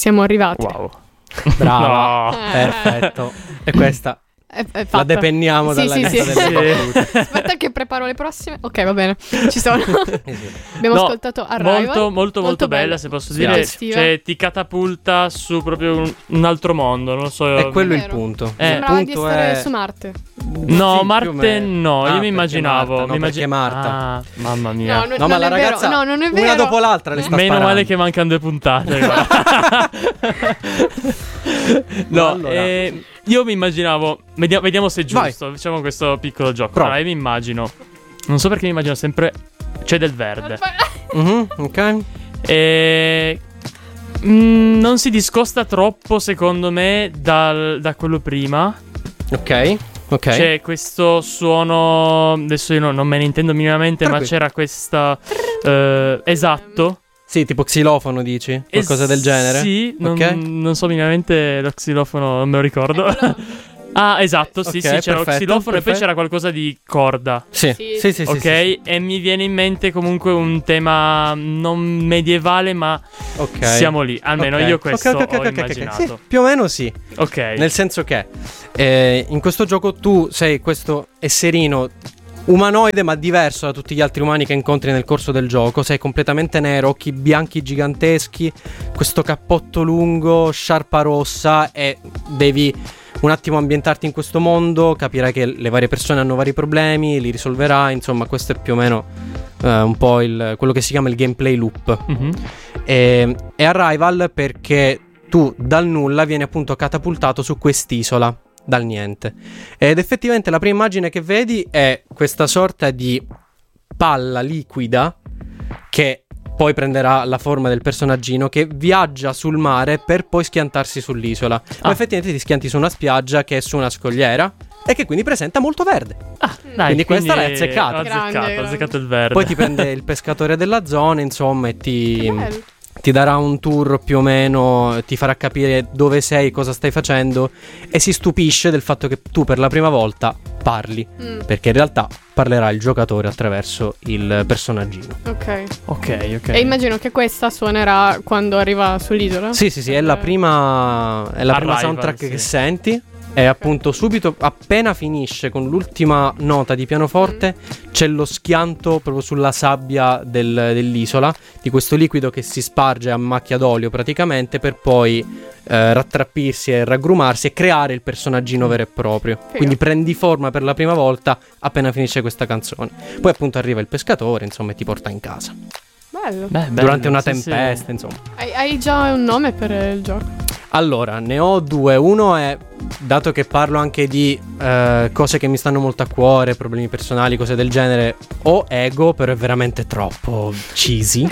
siamo arrivati. Wow. Brava. No. Perfetto. E questa È la fatta. depenniamo dalla lista delle battute. Aspetta che preparo le prossime. Ok, va bene. Ci sono. Abbiamo No, ascoltato Arrival. molto bella, se posso dire. Suggestiva. Cioè, ti catapulta su proprio un altro mondo, non lo so. È quello il Vero. punto. Sembrava Il di punto essere è... su Marte. No, Sì, più o Marte meno. no, io mi Perché immaginavo. Marta, no, perché Marta. Ah, mamma mia. No, No, non ma è la vero. ragazza No, non è vero. una dopo l'altra le sta Meno sparando. male che mancano 2 puntate. guarda. No, Allora. io mi immaginavo. Vediamo se è Vai. giusto. Facciamo questo piccolo gioco. Prova. Allora, io mi immagino. Non so perché mi immagino sempre. C'è del verde. Ok. E. Non si discosta troppo, secondo me, da quello prima. Ok. C'è questo suono. Adesso io non me ne intendo minimamente, ma c'era questa. Esatto. Sì, tipo xilofono dici? Qualcosa del genere? Sì, Ok. non so minimamente lo xilofono, non me lo ricordo. Ah, esatto, sì, Ok, sì, c'era lo perfetto, xilofono e poi perfetto. c'era qualcosa di corda. Sì. Sì. Sì, sì, Ok, sì. e mi viene in mente comunque un tema non medievale, ma Ok. siamo lì. Almeno Ok. io questo Ok, ho sì, immaginato. più o meno sì. Ok. Nel senso che in questo gioco tu sei questo esserino umanoide ma diverso da tutti gli altri umani che incontri nel corso del gioco. Sei completamente nero, occhi bianchi giganteschi, questo cappotto lungo, sciarpa rossa, e devi un attimo ambientarti in questo mondo, capirai che le varie persone hanno vari problemi, li risolverai. Insomma, questo è più o meno un po' quello che si chiama il gameplay loop. Mhm. E Arrival perché tu dal nulla vieni appunto catapultato su quest'isola dal niente, ed effettivamente la prima immagine che vedi è questa sorta di palla liquida che poi prenderà la forma del personaggino che viaggia sul mare per poi schiantarsi sull'isola. Ma effettivamente ti schianti su una spiaggia che è su una scogliera e che quindi presenta molto verde. Dai, Quindi questa l'hai azzeccata. Ho Grande. azzeccato il verde. Poi ti prende il pescatore della zona, insomma, e Bello. ti darà un tour più o meno, ti farà capire dove sei, cosa stai facendo, e si stupisce del fatto che tu per la prima volta parli, perché in realtà parlerà il giocatore attraverso il personaggino. Ok. Ok. E immagino che questa suonerà quando arriva sull'isola. Sì, è la prima Arrival, soundtrack sì. che senti. E appunto subito appena finisce con l'ultima nota di pianoforte c'è lo schianto proprio sulla sabbia dell'isola di questo liquido che si sparge a macchia d'olio praticamente, per poi rattrappirsi e raggrumarsi e creare il personaggino vero e proprio. Quindi prendi forma per la prima volta appena finisce questa canzone. Poi appunto arriva il pescatore, insomma, e ti porta in casa Bello. durante una sì, tempesta, sì. insomma. Hai già un nome per il gioco? Allora, ne ho due. Uno è, dato che parlo anche di cose che mi stanno molto a cuore, problemi personali, cose del genere, o ego, però è veramente troppo cheesy.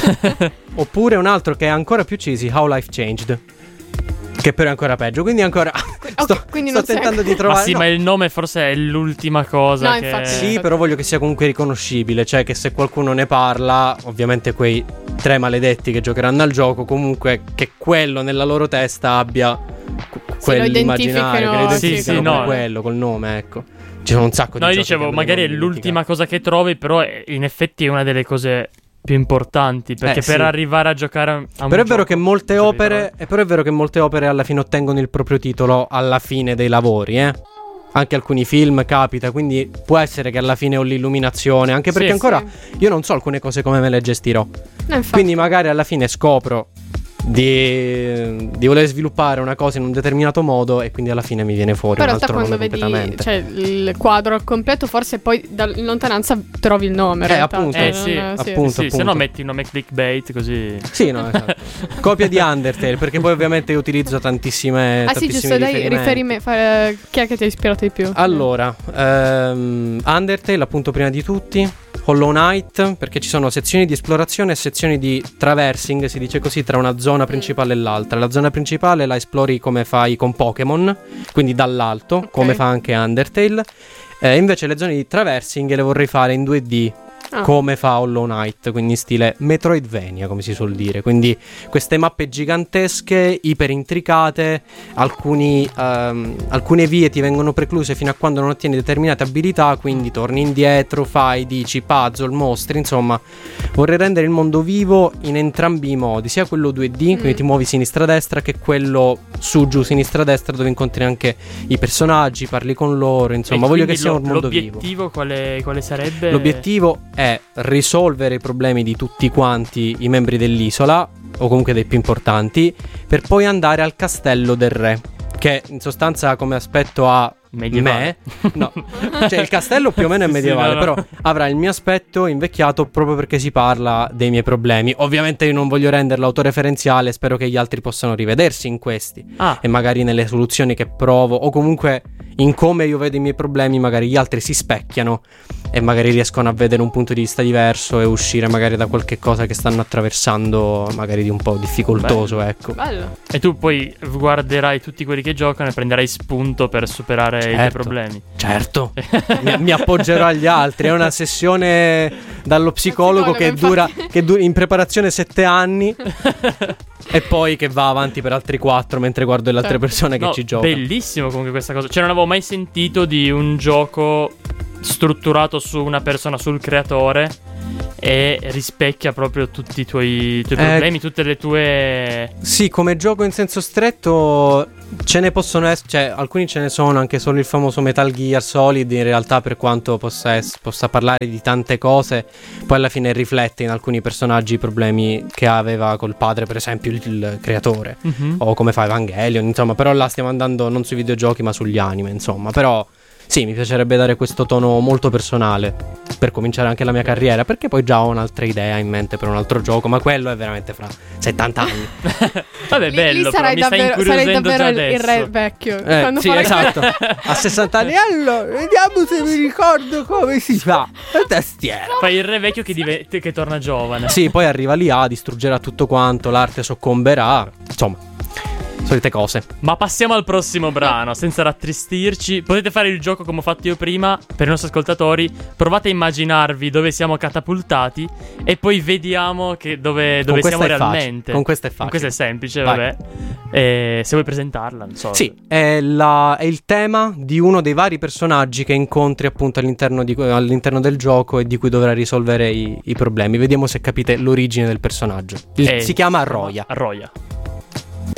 Oppure un altro che è ancora più cheesy, How Life Changed, che però è ancora peggio. Quindi ancora quindi sto non sei- tentando di trovare. Ma sì, no. ma il nome forse è l'ultima cosa No, che... infatti. Sì, però voglio che sia comunque riconoscibile. Cioè che se qualcuno ne parla, ovviamente quei 3 maledetti che giocheranno al gioco, comunque che quello nella loro testa abbia quell'immaginario, che lo identificano, identificano sì, con no. quello, col nome, ecco. Ci sono un sacco di No, io giochi dicevo, che hanno magari è dei nomi l'ultima cosa che trovi, però in effetti è una delle cose più importanti, perché sì. per arrivare a giocare a un Però è vero gioco che molte devi opere, però è vero che molte opere alla fine ottengono il proprio titolo alla fine dei lavori, Anche alcuni film capita, quindi può essere che alla fine ho l'illuminazione, anche perché Sì, ancora io non so alcune cose come me le gestirò. No, infatti. Quindi magari alla fine scopro di voler sviluppare una cosa in un determinato modo e quindi alla fine mi viene fuori Però un in realtà altro nome quando vedi completamente. il quadro al completo, forse poi in lontananza trovi il nome. In realtà. appunto. Cioè, sì, non- appunto. Sì, se no metti un nome clickbait così. Sì, no, esatto. Copia di Undertale, perché poi ovviamente io utilizzo tantissime Ah sì, giusto, dai, riferimenti. Chi è che ti ha ispirato di più? Allora, Undertale appunto prima di tutti, Hollow Knight, perché ci sono sezioni di esplorazione e sezioni di traversing, si dice così, tra una zona principale e l'altra. La zona principale la esplori come fai con Pokémon, quindi dall'alto, come fa anche Undertale. Invece le zone di traversing le vorrei fare in 2D, come fa Hollow Knight, quindi in stile Metroidvania, come si suol dire. Quindi queste mappe gigantesche, iper intricate, alcune vie ti vengono precluse fino a quando non ottieni determinate abilità, quindi torni indietro, dici puzzle, mostri, insomma vorrei rendere il mondo vivo in entrambi i modi, sia quello 2D, quindi ti muovi sinistra-destra, che quello su-giù, sinistra-destra, dove incontri anche i personaggi, parli con loro, insomma voglio che sia un mondo vivo. L'obiettivo quale sarebbe? L'obiettivo è risolvere i problemi di tutti quanti i membri dell'isola, o comunque dei più importanti, per poi andare al castello del re, che in sostanza come aspetto ha medievale. No, cioè il castello più o meno è medievale, però avrà il mio aspetto invecchiato proprio perché si parla dei miei problemi. Ovviamente io non voglio renderlo autoreferenziale, spero che gli altri possano rivedersi in questi e magari nelle soluzioni che provo, o comunque in come io vedo i miei problemi magari gli altri si specchiano e magari riescono a vedere un punto di vista diverso e uscire magari da qualche cosa che stanno attraversando magari di un po' difficoltoso. Bello. Ecco. Bello. E tu poi guarderai tutti quelli che giocano e prenderai spunto per superare i tuoi problemi. Certo. mi appoggerò agli altri. È una sessione dallo psicologo che dura in preparazione 7 anni e poi che va avanti per altri 4 mentre guardo le altre persone che ci giocano. Bellissimo comunque questa cosa. Cioè non avevo mai sentito di un gioco strutturato su una persona, sul creatore, e rispecchia proprio tutti i tuoi problemi, tutte le tue... Sì, come gioco in senso stretto ce ne possono essere, cioè alcuni ce ne sono, anche solo il famoso Metal Gear Solid in realtà, per quanto possa parlare di tante cose, poi alla fine riflette in alcuni personaggi i problemi che aveva col padre, per esempio il creatore, o come fa Evangelion, insomma. Però là stiamo andando non sui videogiochi ma sugli anime, insomma. Però sì, mi piacerebbe dare questo tono molto personale per cominciare anche la mia carriera, perché poi già ho un'altra idea in mente per un altro gioco, ma quello è veramente fra 70 anni. Vabbè, bello, lì sarai mi stai incuriosendo davvero già il adesso. re vecchio. Sì, esatto. A 60 anni, allora, vediamo se mi ricordo come si fa la tastiera. Fai il re vecchio che torna giovane. Sì, poi arriva lì, distruggerà tutto quanto, l'arte soccomberà, insomma, solite cose. Ma passiamo al prossimo brano, senza rattristirci. Potete fare il gioco come ho fatto io prima. Per i nostri ascoltatori, provate a immaginarvi dove siamo catapultati e poi vediamo dove siamo realmente. Con questa è facile. Con questa è semplice. Vai. Vabbè. Se vuoi presentarla, non so. Sì, è il tema di uno dei vari personaggi che incontri appunto all'interno del gioco e di cui dovrai risolvere i problemi. Vediamo se capite l'origine del personaggio. Si chiama Roya. Roya.